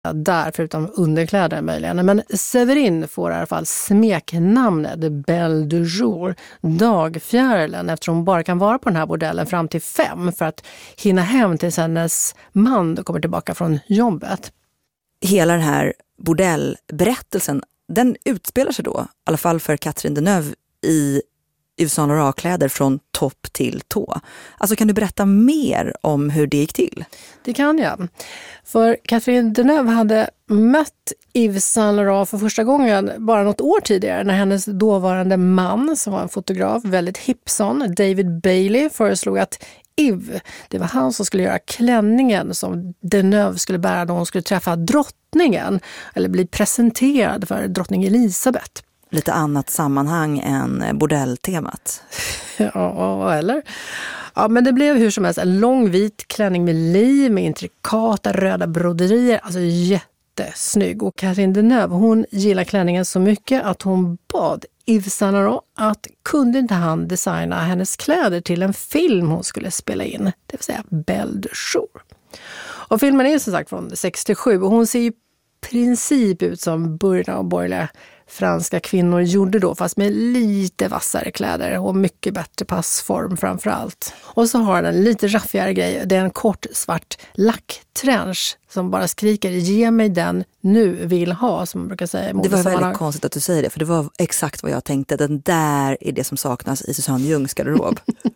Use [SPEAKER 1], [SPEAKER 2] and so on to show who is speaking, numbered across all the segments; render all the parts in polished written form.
[SPEAKER 1] där, förutom underkläder möjligen. Men Severin får i alla fall smeknamnet Belle du Jour, dagfjärilen, eftersom hon bara kan vara på den här bordellen fram till 5 för att hinna hem tills hennes man kommer tillbaka från jobbet.
[SPEAKER 2] Hela den här bordellberättelsen, den utspelar sig då, i alla fall för Catherine Deneuve, i Yves Saint Laurent-kläder från topp till tå. Alltså, kan du berätta mer om hur det gick till?
[SPEAKER 1] Det kan jag. För Catherine Deneuve hade mött Yves Saint Laurent för första gången bara något år tidigare när hennes dåvarande man, som var en fotograf, väldigt hipson, David Bailey, föreslog att Yves, det var han som skulle göra klänningen som Deneuve skulle bära då hon skulle träffa drottningen eller bli presenterad för drottning Elisabeth.
[SPEAKER 2] Lite annat sammanhang än bordelltemat.
[SPEAKER 1] Ja, eller? Ja, men det blev hur som helst en lång vit klänning med liv, med intrikata röda broderier. Alltså jättesnygg. Och Catherine Deneuve, hon gillar klänningen så mycket att hon bad Yves Saint Laurent att kunde inte han designa hennes kläder till en film hon skulle spela in. Det vill säga Belle du Jour. Och filmen är som sagt från 67 och hon ser i princip ut som början av borgerliga franska kvinnor gjorde då, fast med lite vassare kläder och mycket bättre passform framförallt. Och så har den lite raffigare grej. Det är en kort svart lacktrench som bara skriker ge mig den nu vill ha, som man brukar säga.
[SPEAKER 2] Det var väldigt konstigt att du säger det, för det var exakt vad jag tänkte. Den där är det som saknas i Susanne Ljungs garderob.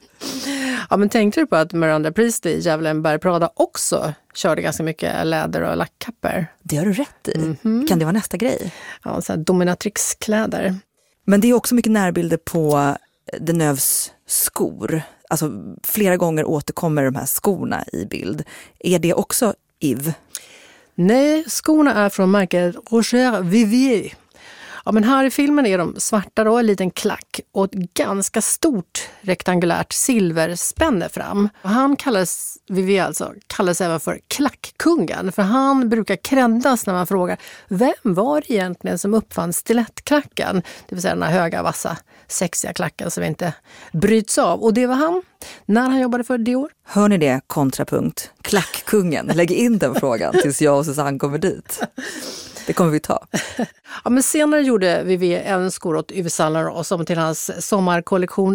[SPEAKER 1] Ja, men tänkte du på att Miranda Priestley i Djävulen bär Prada också körde ganska mycket läder och lackkapper?
[SPEAKER 2] Det har du rätt i. Mm-hmm. Kan det vara nästa grej?
[SPEAKER 1] Ja, så här dominatrixkläder.
[SPEAKER 2] Men det är också mycket närbilder på Deneuves skor. Alltså flera gånger återkommer de här skorna i bild. Är det också Yves?
[SPEAKER 1] Nej, skorna är från märket Roger Vivier. Ja, men här i filmen är de svarta då, en liten klack och ett ganska stort rektangulärt silverspänne fram. Och han kallas, Vivier alltså, kallas även för klackkungen, för han brukar kreddas när man frågar vem var det egentligen som uppfann stilettklacken? Det vill säga den här höga, vassa, sexiga klacken som inte bryts av. Och det var han när han jobbade för Dior.
[SPEAKER 2] Hör ni det, kontrapunkt? Klackkungen, lägg in den frågan tills jag och Susanne kommer dit. Det kommer vi ta.
[SPEAKER 1] Ja, men senare gjorde Vivier även skor åt Yves Saint Laurent som till hans sommarkollektion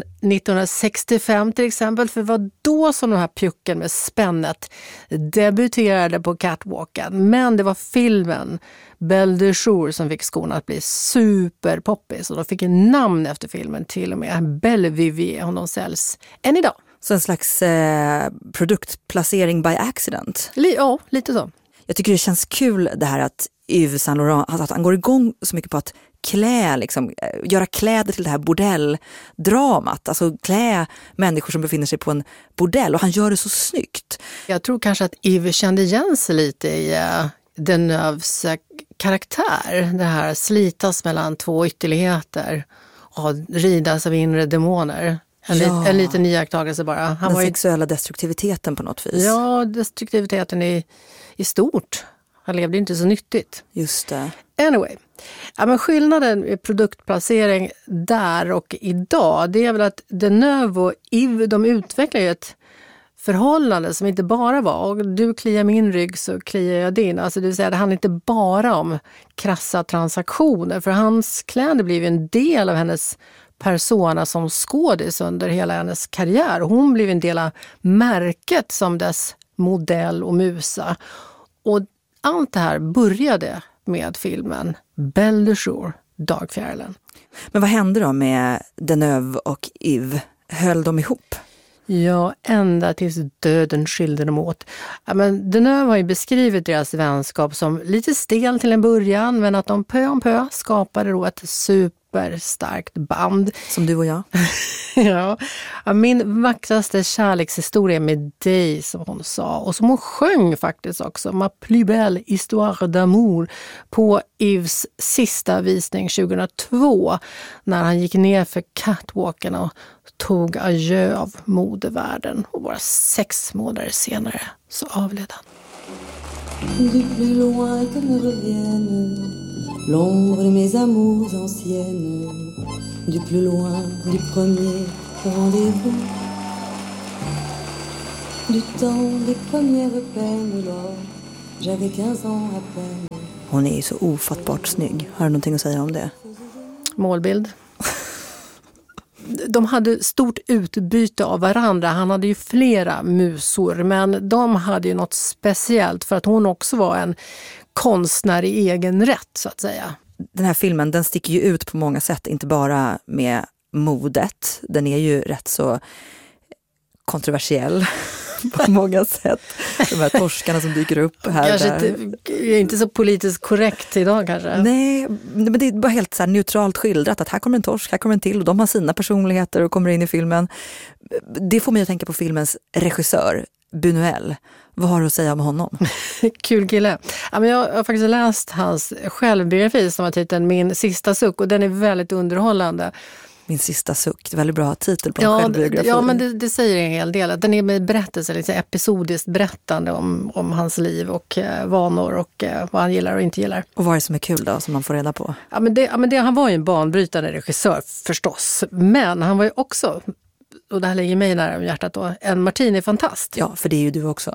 [SPEAKER 1] 1965 till exempel. För det var då som den här pjucken med spännet debuterade på catwalken. Men det var filmen Belle du Jour som fick skorna att bli superpoppis. Och de fick en namn efter filmen till och med. Belle Vivier, och de säljs än idag.
[SPEAKER 2] Så en slags produktplacering by accident?
[SPEAKER 1] Ja, lite så.
[SPEAKER 2] Jag tycker det känns kul det här att Yves Saint Laurent, att han går igång så mycket på att göra kläder till det här bordelldramat. Alltså klä människor som befinner sig på en bordell, och han gör det så snyggt. Jag
[SPEAKER 1] tror kanske att Yves kände igen sig lite i Deneuves karaktär. Det här slitas mellan två ytterligheter och ridas av inre demoner. En liten iakttagelse bara.
[SPEAKER 2] Den sexuella destruktiviteten på något vis.
[SPEAKER 1] Ja, destruktiviteten i stort. Han levde inte så nyttigt.
[SPEAKER 2] Just det.
[SPEAKER 1] Anyway. Ja, men skillnaden i produktplacering där och idag, det är väl att Deneuve och Yves, de utvecklar ju ett förhållande som inte bara var du kliar min rygg så kliar jag din. Alltså det vill säga, det handlar inte bara om krassa transaktioner. För hans kläder blev en del av hennes persona som skådis under hela hennes karriär. Hon blev en del av märket som dess modell och musa. Och allt det här började med filmen Belle du Jour, dagfjärilen.
[SPEAKER 2] Men vad hände då med Deneuve och Yves? Höll de ihop?
[SPEAKER 1] Ja, ända tills döden skilde dem åt. Ja, men Deneuve har ju beskrivit deras vänskap som lite stel till en början, men att de pö om pö skapade då ett superstarkt band.
[SPEAKER 2] Som du och jag.
[SPEAKER 1] Ja, min vackraste kärlekshistoria med dig, som hon sa. Och som hon sjöng faktiskt också, Ma plus belle histoire d'amour, på Yves sista visning 2002. När han gick ner för catwalken och tog adjö av modevärlden. Och bara 6 månader senare så avled han.
[SPEAKER 3] Du plus loin que me revienne l'ombre de mes amours anciennes, du plus loin du premier rendez-vous, du temps des premières peines lors j'avais 15 ans à peine.
[SPEAKER 2] Hon är ju så ofattbart snygg. Har du någonting att säga om det?
[SPEAKER 1] Målbild. De hade stort utbyte av varandra. Han hade ju flera musor, men de hade ju något speciellt för att hon också var en konstnär i egen rätt, så att säga.
[SPEAKER 2] Den här filmen, den sticker ju ut på många sätt, inte bara med modet. Den är ju rätt så kontroversiell på många sätt. De här torskarna som dyker upp här
[SPEAKER 1] kanske
[SPEAKER 2] där.
[SPEAKER 1] Inte så politiskt korrekt idag kanske.
[SPEAKER 2] Nej, men det är bara helt så här neutralt skildrat att här kommer en torsk, här kommer en till och de har sina personligheter och kommer in i filmen. Det får mig att tänka på filmens regissör, Buñuel. Vad har du att säga om honom?
[SPEAKER 1] Kul kille. Ja, men jag har faktiskt läst hans självbiografi som har titeln Min sista suck och den är väldigt underhållande.
[SPEAKER 2] Min sista suck, det är väldigt bra titel på en självbiografi.
[SPEAKER 1] Ja, men det säger en hel del. Den är med berättelse, liksom episodiskt berättande om hans liv och vanor och vad han gillar och inte gillar.
[SPEAKER 2] Och vad är det som är kul då, som man får reda på?
[SPEAKER 1] Ja, men han var ju en banbrytande regissör förstås. Men han var ju också, och det här ligger mig nära om hjärtat då, en martini-fantast.
[SPEAKER 2] Ja, för det är ju du också.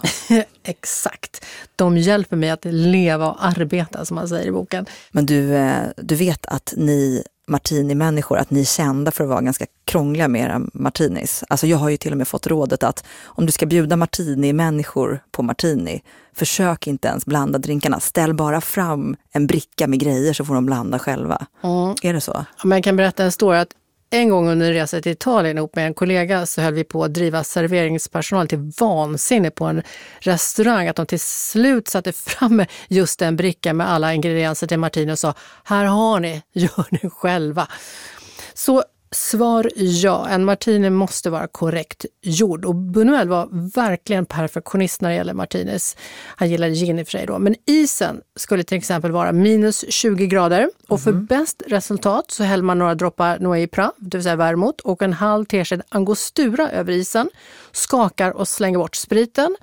[SPEAKER 1] Exakt. De hjälper mig att leva och arbeta, som man säger i boken.
[SPEAKER 2] Men du vet att ni martini-människor, att ni är kända för att vara ganska krångliga med era martinis. Alltså jag har ju till och med fått rådet att om du ska bjuda martini-människor på martini, försök inte ens blanda drinkarna. Ställ bara fram en bricka med grejer så får de blanda själva. Är det så?
[SPEAKER 1] Ja, men jag kan berätta en story att en gång under en resa till Italien ihop med en kollega så höll vi på att driva serveringspersonal till vansinne på en restaurang. Att de till slut satte fram just en bricka med alla ingredienser till martini och sa här har ni, gör ni själva. Så svar ja, en martini måste vara korrekt gjord. Och Buñuel var verkligen perfektionist när det gäller martinis. Han gillade gin i och för sig då. Men isen skulle till exempel vara minus 20 grader. Och för bäst resultat så häller man några droppar Noé Prat, det vill säga vermouth, och en halv tesked angostura över isen. Skakar och slänger bort spriten.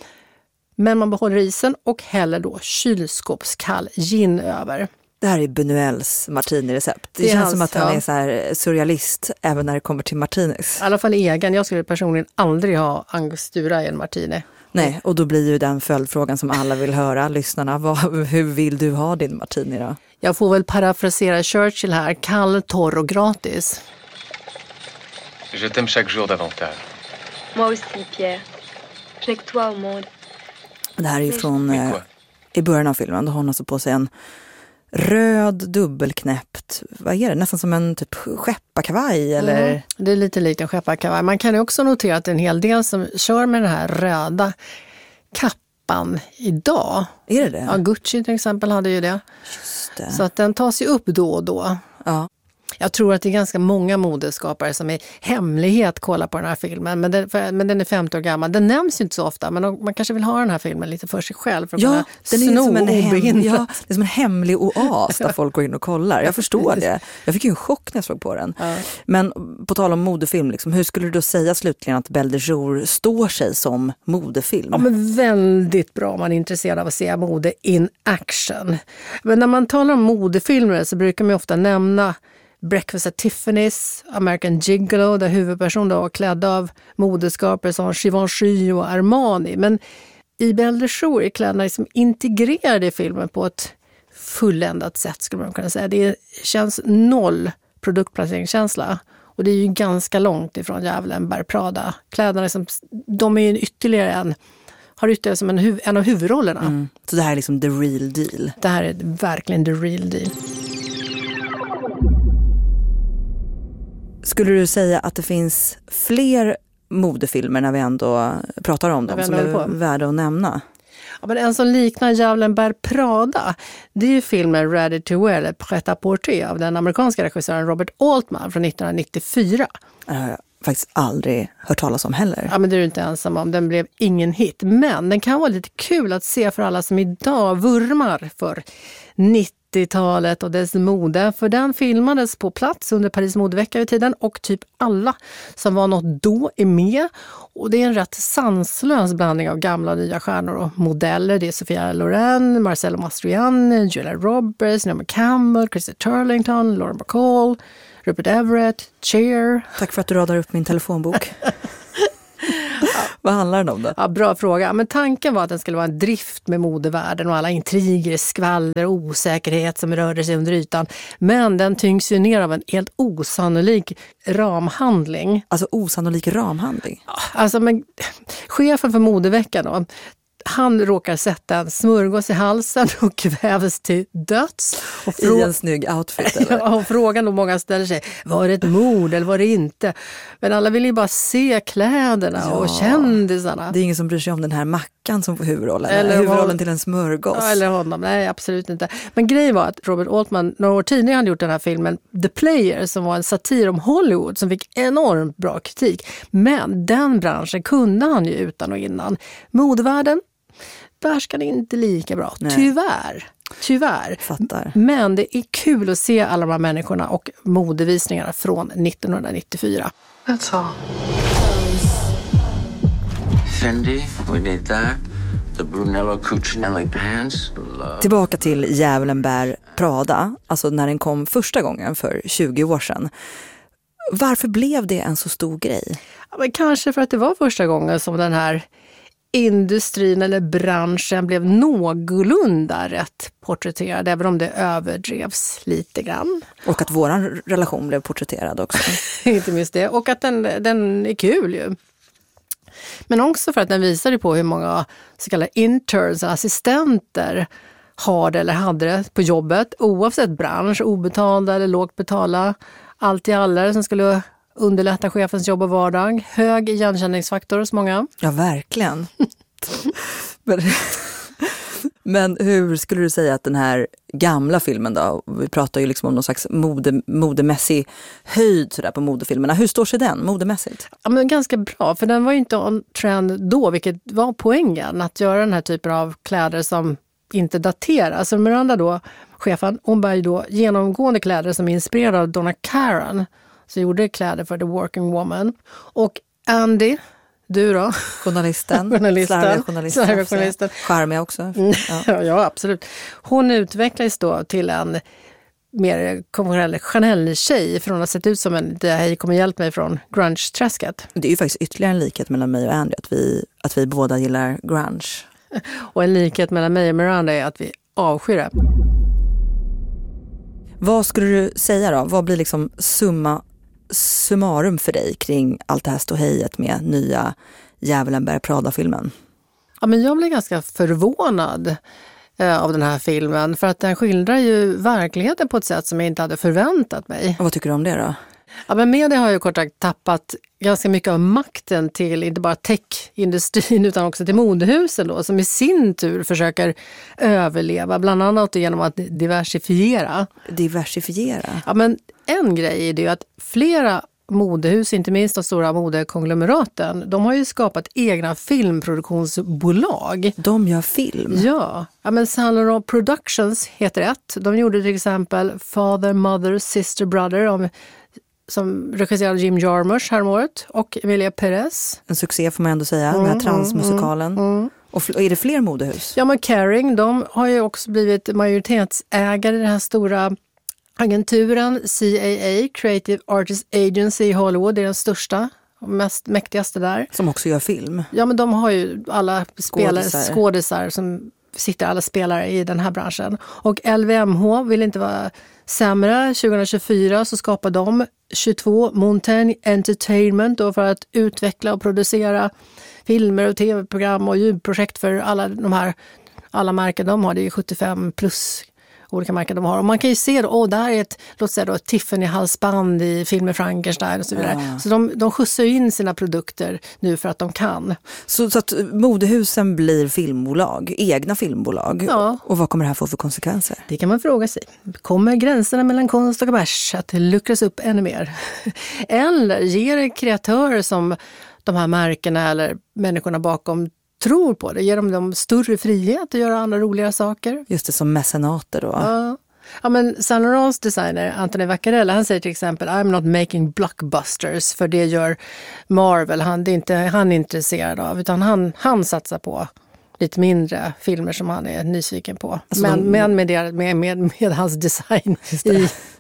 [SPEAKER 1] Men man behåller isen och häller då kylskåpskall gin över.
[SPEAKER 2] Det här är Buñuels martini-recept. Det känns som att han är så här surrealist även när det kommer till martinis.
[SPEAKER 1] I alla fall egen. Jag skulle personligen aldrig ha angostura i en martini.
[SPEAKER 2] Nej, och då blir ju den följdfrågan som alla vill höra, lyssnarna. Hur vill du ha din martini då?
[SPEAKER 1] Jag får väl parafrasera Churchill här. Kall, torr och gratis.
[SPEAKER 4] Je t'aime chaque jour davantage.
[SPEAKER 5] Moi aussi, Pierre. Je n'ai que toi au monde.
[SPEAKER 2] Det här är ju från i början av filmen. Då har hon alltså på sig en röd, dubbelknäppt, vad är det? Nästan som en typ skepparkavaj eller?
[SPEAKER 1] Det är lite likt en skepparkavaj. Man kan ju också notera att det är en hel del som kör med den här röda kappan idag.
[SPEAKER 2] Är det det?
[SPEAKER 1] Ja, Gucci till exempel hade ju det.
[SPEAKER 2] Just det.
[SPEAKER 1] Så att den tas ju upp då och då.
[SPEAKER 2] Ja.
[SPEAKER 1] Jag tror att det är ganska många modeskapare som i hemlighet kollar på den här filmen. Men den är 50 år gammal. Den nämns ju inte så ofta, men man kanske vill ha den här filmen lite för sig själv. För att kunna
[SPEAKER 2] den är som
[SPEAKER 1] obehindrat.
[SPEAKER 2] det är som en hemlig oas där folk går in och kollar. Jag förstår det. Jag fick ju en chock när jag såg på den. Ja. Men på tal om modefilm, liksom, hur skulle du då säga slutligen att Belle de Jour står sig som modefilm?
[SPEAKER 1] Ja, men väldigt bra om man är intresserad av att se mode in action. Men när man talar om modefilmer så brukar man ofta nämna Breakfast at Tiffany's, American Gigolo, där huvudpersonen då var klädd av modeskapare som Givenchy och Armani. Men i Belle de Jour är kläderna liksom integrerade i filmen på ett fulländat sätt, skulle man kunna säga. Det känns noll produktplaceringskänsla. Och det är ju ganska långt ifrån Djävulen bär Prada. Kläderna liksom, de är ju har ytterligare som en av huvudrollerna.
[SPEAKER 2] Så det här är liksom the real deal?
[SPEAKER 1] Det här är verkligen the real deal.
[SPEAKER 2] Skulle du säga att det finns fler modefilmer när vi ändå pratar om dem som är värda att nämna?
[SPEAKER 1] Ja, men en som liknar Djävulen bär Prada, det är ju filmen Ready to Wear, eller Pret-à-porter av den amerikanska regissören Robert Altman från 1994.
[SPEAKER 2] Det har jag faktiskt aldrig hört talas om heller.
[SPEAKER 1] Ja, men det är du inte ensam om. Den blev ingen hit. Men den kan vara lite kul att se för alla som idag vurmar för 90-talet och dess mode. För den filmades på plats under Paris modevecka i tiden och typ alla som var något då är med. Och det är en rätt sanslös blandning av gamla och nya stjärnor och modeller. Det är Sophia Loren, Marcello Mastroianni, Julia Roberts, Naomi Campbell, Christy Turlington, Lauren Bacall, Rupert Everett, Cher.
[SPEAKER 2] Tack för att du radar upp min telefonbok. Vad handlar den om då?
[SPEAKER 1] Ja, bra fråga. Men tanken var att den skulle vara en drift med modevärlden och alla intriger, skvaller och osäkerhet som rörde sig under ytan. Men den tyngs ju ner av en helt osannolik ramhandling.
[SPEAKER 2] Alltså osannolik ramhandling?
[SPEAKER 1] Alltså, men chefen för modeveckan då, han råkar sätta en smörgås i halsen och kvävs till döds.
[SPEAKER 2] I en snygg outfit eller?
[SPEAKER 1] Ja, och frågan då många ställer sig, var det ett mord eller var det inte? Men alla vill ju bara se kläderna och kändisarna.
[SPEAKER 2] Det är ingen som bryr sig om den här mackan som får huvudrollen.
[SPEAKER 1] Eller
[SPEAKER 2] huvudrollen till en smörgås.
[SPEAKER 1] Ja, eller honom. Nej, absolut inte. Men grejen var att Robert Altman några år tidigare hade gjort den här filmen The Player som var en satir om Hollywood som fick enormt bra kritik. Men den branschen kunde han ju utan och innan. Modevärlden behärskade inte lika bra. Nej. Tyvärr.
[SPEAKER 2] Fattar.
[SPEAKER 1] Men det är kul att se alla de här människorna och modevisningarna från 1994.
[SPEAKER 6] That's all.
[SPEAKER 7] Fendi, we need that. The Brunello Cucinelli pants.
[SPEAKER 2] Tillbaka till Djävulen bär Prada, alltså när den kom första gången för 20 år sedan. Varför blev det en så stor grej?
[SPEAKER 1] Ja, men kanske för att det var första gången som den här industrin eller branschen blev någorlunda rätt porträtterad, även om det överdrevs lite grann.
[SPEAKER 2] Och att våran relation blev porträtterad också.
[SPEAKER 1] Inte minst det. Och att den är kul ju. Men också för att den visade på hur många så kallade interns, assistenter har det eller hade det på jobbet, oavsett bransch, obetalda eller lågt betalda, allt i alla som skulle underlätta chefens jobb och vardag. Hög igenkänningsfaktor hos många.
[SPEAKER 2] Ja, verkligen. Men hur skulle du säga att den här gamla filmen då, vi pratar ju liksom om någon slags modemässig höjd sådär på modefilmerna. Hur står sig den modemässigt?
[SPEAKER 1] Ja, men ganska bra, för den var ju inte on trend då, vilket var poängen, att göra den här typen av kläder som inte dateras. Så Miranda då, chefen, hon bär ju då genomgående kläder som är inspirerade av Donna Karan, så gjorde kläder för The Working Woman. Och Andy, du då?
[SPEAKER 2] Journalisten.
[SPEAKER 1] Slarviga journalisten.
[SPEAKER 2] Charmiga också.
[SPEAKER 1] Ja, absolut. Hon utvecklades då till en mer konventionell Chanel-tjej från att ha sett ut som en, det här kommer hjälpa mig från grunge-träsket.
[SPEAKER 2] Det är ju faktiskt ytterligare en likhet mellan mig och Andy, att vi båda gillar grunge.
[SPEAKER 1] Och en likhet mellan mig och Miranda är att vi avskyr det.
[SPEAKER 2] Vad skulle du säga då? Vad blir liksom summarum för dig kring allt det här ståhejet med nya Djävulen bär Prada-filmen?
[SPEAKER 1] Ja, men jag blev ganska förvånad av den här filmen, för att den skildrar ju verkligheten på ett sätt som jag inte hade förväntat mig.
[SPEAKER 2] Och vad tycker du om det då?
[SPEAKER 1] Ja, men media har ju kort sagt tappat ganska mycket av makten till inte bara techindustrin utan också till modehusen då, som i sin tur försöker överleva, bland annat genom att diversifiera.
[SPEAKER 2] Diversifiera?
[SPEAKER 1] Ja, men en grej är det ju att flera modehus, inte minst de stora modekonglomeraten, de har ju skapat egna filmproduktionsbolag.
[SPEAKER 2] De gör film?
[SPEAKER 1] Ja, men Saint Laurent Productions heter ett. De gjorde till exempel Father, Mother, Sister, Brother som regisserade Jim Jarmusch häromåret, och Emilia Perez.
[SPEAKER 2] En succé får man ändå säga, den här transmusikalen. Och är det fler modehus? Ja,
[SPEAKER 1] men Kering, de har ju också blivit majoritetsägare i den här stora agenturen CAA, Creative Artists Agency i Hollywood. Det är den största och mest mäktigaste där.
[SPEAKER 2] Som också gör film? Ja,
[SPEAKER 1] men de har ju alla skådisar som sitter alla spelare i den här branschen. Och LVMH vill inte vara sämre. 2024 så skapar de 22 Montaigne Entertainment då, för att utveckla och producera filmer och tv-program och ljudprojekt för alla märken de har. Det är 75 plus olika märken de har. Och man kan ju se då, det här är låt säga då, Tiffany-halsband i filmer Frankenstein och så vidare. Ja. Så de skjutsar in sina produkter nu för att de kan.
[SPEAKER 2] Så att modehusen blir filmbolag, egna filmbolag.
[SPEAKER 1] Ja.
[SPEAKER 2] Och vad kommer det här få för konsekvenser?
[SPEAKER 1] Det kan man fråga sig. Kommer gränserna mellan konst och kommers att luckras upp ännu mer? Eller ger kreatörer som de här märkena eller människorna bakom tror på det, ger dem större frihet att göra andra roliga saker. Just
[SPEAKER 2] det, som mecenater då.
[SPEAKER 1] Ja, men Saint Laurents designer Anthony Vaccarella, han säger till exempel I'm not making blockbusters, för det gör Marvel, det är inte han är intresserad av, utan han satsar på lite mindre filmer som han är nyfiken på. Alltså men med hans design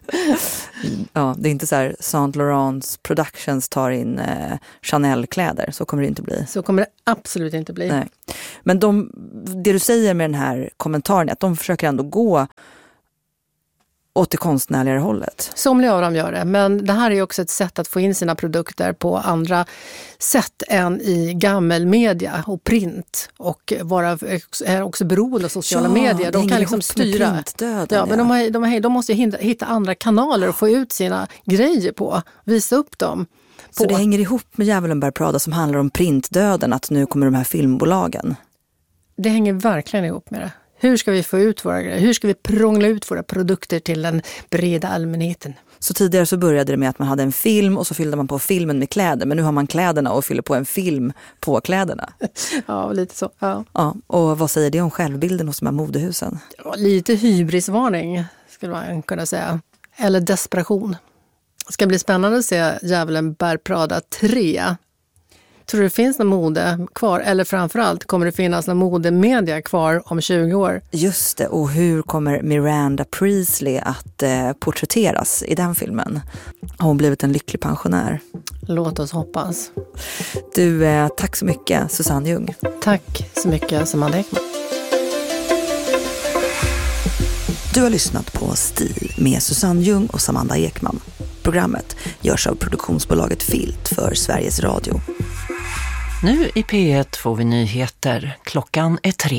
[SPEAKER 2] Ja, det är inte så här Saint Laurents Productions tar in Chanel-kläder. Så kommer det inte bli.
[SPEAKER 1] Så kommer det absolut inte bli.
[SPEAKER 2] Nej. Men det du säger med den här kommentaren är att de försöker ändå gå åt det konstnärliga hållet.
[SPEAKER 1] Somliga av dem gör det, men det här är också ett sätt att få in sina produkter på andra sätt än i gammelmedia och print, och är också beroende av sociala medier. De kan liksom styra. Ja, men de måste hitta andra kanaler och få ut sina grejer på, visa upp dem.
[SPEAKER 2] Så det hänger ihop med Djävulen bär Prada som handlar om printdöden, att nu kommer de här filmbolagen?
[SPEAKER 1] Det hänger verkligen ihop med det. Hur ska vi få ut våra grejer? Hur ska vi prångla ut våra produkter till den breda allmänheten?
[SPEAKER 2] Så tidigare så började det med att man hade en film och så fyllde man på filmen med kläder. Men nu har man kläderna och fyller på en film på kläderna.
[SPEAKER 1] Ja, lite så. Ja.
[SPEAKER 2] Ja, och vad säger det om självbilden hos de här modehusen?
[SPEAKER 1] Ja, lite hybrisvarning skulle man kunna säga. Eller desperation. Det ska bli spännande att se Djävulen bär Prada 3. Tror du det finns någon mode kvar? Eller framförallt, kommer det finnas någon modemedia kvar om 20 år?
[SPEAKER 2] Just det, och hur kommer Miranda Priestley att porträtteras i den filmen? Har hon blivit en lycklig pensionär?
[SPEAKER 1] Låt oss hoppas.
[SPEAKER 2] Du, tack så mycket Susanne Ljung.
[SPEAKER 1] Tack så mycket Samanda Ekman.
[SPEAKER 2] Du har lyssnat på Stil med Susanne Ljung och Samanda Ekman. Programmet görs av produktionsbolaget Filt för Sveriges Radio.
[SPEAKER 6] Nu i P1 får vi nyheter. Klockan är 3.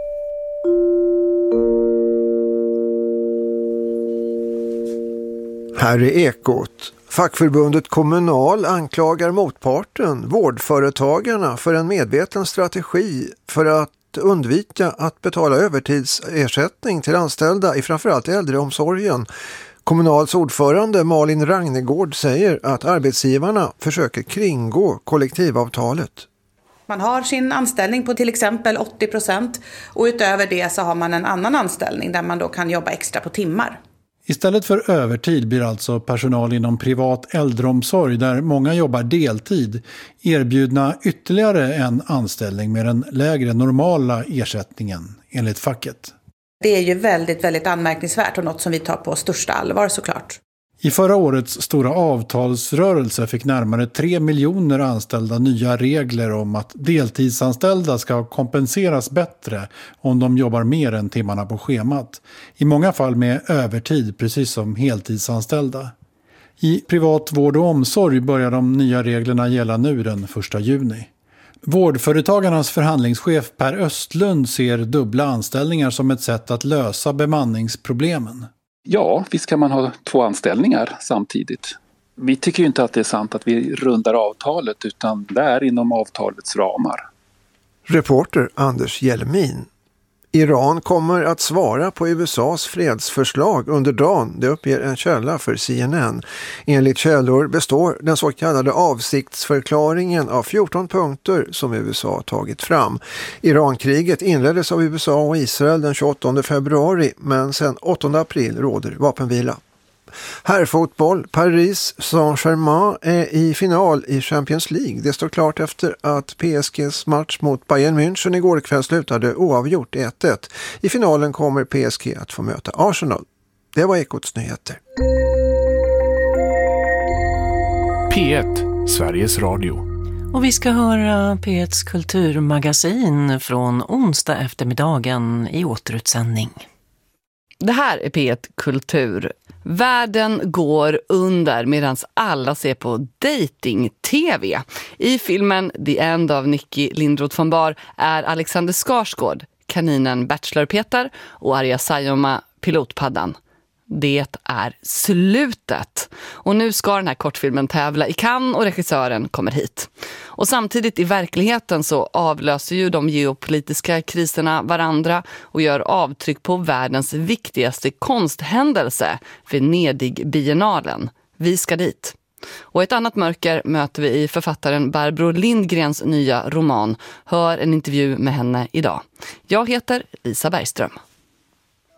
[SPEAKER 8] Här är Ekot. Fackförbundet Kommunal anklagar motparten, vårdföretagarna, för en medveten strategi för att undvika att betala övertidsersättning till anställda i framförallt äldreomsorgen. Kommunals ordförande Malin Ragnegård säger att arbetsgivarna försöker kringgå kollektivavtalet.
[SPEAKER 9] Man har sin anställning på till exempel 80% och utöver det så har man en annan anställning där man då kan jobba extra på timmar.
[SPEAKER 10] Istället för övertid blir alltså personal inom privat äldreomsorg där många jobbar deltid erbjudna ytterligare en anställning med den lägre normala ersättningen enligt facket.
[SPEAKER 9] Det är ju väldigt, väldigt anmärkningsvärt och något som vi tar på största allvar såklart.
[SPEAKER 10] I förra årets stora avtalsrörelse fick närmare 3 miljoner anställda nya regler om att deltidsanställda ska kompenseras bättre om de jobbar mer än timmarna på schemat. I många fall med övertid, precis som heltidsanställda. I privat vård och omsorg börjar de nya reglerna gälla nu den 1 juni. Vårdföretagarnas förhandlingschef Per Östlund ser dubbla anställningar som ett sätt att lösa bemanningsproblemen.
[SPEAKER 11] Ja, visst kan man ha 2 anställningar samtidigt. Vi tycker ju inte att det är sant att vi rundar avtalet, utan det är inom avtalets ramar.
[SPEAKER 8] Reporter Anders Hjelmin. Iran kommer att svara på USAs fredsförslag under dagen, det uppger en källa för CNN. Enligt källor består den så kallade avsiktsförklaringen av 14 punkter som USA tagit fram. Irankriget inleddes av USA och Israel den 28 februari, men sedan 8 april råder vapenvila. Herrfotboll, Paris Saint-Germain är i final i Champions League. Det står klart efter att PSGs match mot Bayern München igår kväll slutade oavgjort 1-1. I finalen kommer PSG att få möta Arsenal. Det var Ekots nyheter.
[SPEAKER 12] P1, Sveriges Radio.
[SPEAKER 6] Och vi ska höra P1s kulturmagasin från onsdag eftermiddagen i återutsändning.
[SPEAKER 13] Det här är P1 Kultur. Världen går under medan alla ser på dating-tv. I filmen The End av Nicky Lindroth von Bar är Alexander Skarsgård, kaninen Bachelor Peter och Arja Saijonmaa pilotpaddan. Det är slutet. Och nu ska den här kortfilmen tävla i Cannes och regissören kommer hit. Och samtidigt i verkligheten så avlöser ju de geopolitiska kriserna varandra och gör avtryck på världens viktigaste konsthändelse, Venedig-biennalen. Vi ska dit. Och ett annat mörker möter vi i författaren Barbro Lindgrens nya roman. Hör en intervju med henne idag. Jag heter Lisa Bergström.